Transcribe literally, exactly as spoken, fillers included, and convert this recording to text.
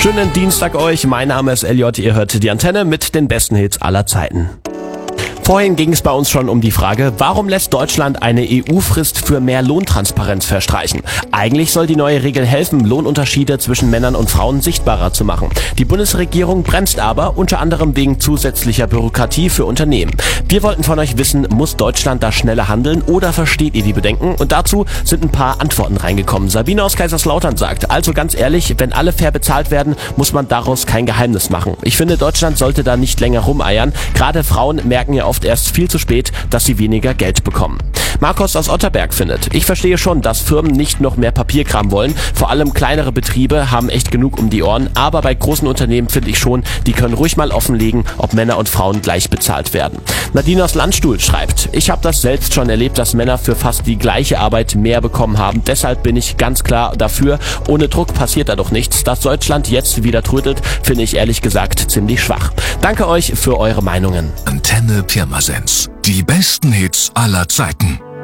Schönen Dienstag euch, mein Name ist Elliot, ihr hört die Antenne mit den besten Hits aller Zeiten. Vorhin ging es bei uns schon um die Frage, warum lässt Deutschland eine E U-Frist für mehr Lohntransparenz verstreichen? Eigentlich soll die neue Regel helfen, Lohnunterschiede zwischen Männern und Frauen sichtbarer zu machen. Die Bundesregierung bremst aber, unter anderem wegen zusätzlicher Bürokratie für Unternehmen. Wir wollten von euch wissen, muss Deutschland da schneller handeln oder versteht ihr die Bedenken? Und dazu sind ein paar Antworten reingekommen. Sabine aus Kaiserslautern sagt, also ganz ehrlich, wenn alle fair bezahlt werden, muss man daraus kein Geheimnis machen. Ich finde, Deutschland sollte da nicht länger rumeiern. Gerade Frauen merken ja oft erst viel zu spät, dass sie weniger Geld bekommen. Markus aus Otterberg findet, ich verstehe schon, dass Firmen nicht noch mehr Papierkram wollen. Vor allem kleinere Betriebe haben echt genug um die Ohren. Aber bei großen Unternehmen finde ich schon, die können ruhig mal offenlegen, ob Männer und Frauen gleich bezahlt werden. Nadine aus Landstuhl schreibt, ich habe das selbst schon erlebt, dass Männer für fast die gleiche Arbeit mehr bekommen haben. Deshalb bin ich ganz klar dafür. Ohne Druck passiert da doch nichts. Dass Deutschland jetzt wieder trödelt, finde ich ehrlich gesagt ziemlich schwach. Danke euch für eure Meinungen. Antenne Pirmasens. Die besten Hits aller Zeiten.